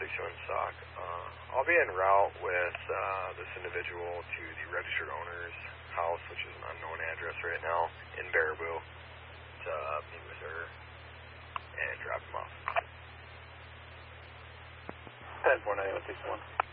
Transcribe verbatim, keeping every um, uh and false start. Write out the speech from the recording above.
sixty-one stock. Uh, I'll be en route with uh, this individual to the registered owner's house, which is an unknown address right now in Baraboo, to uh, meet with her and drop him off. ten four nine one six one.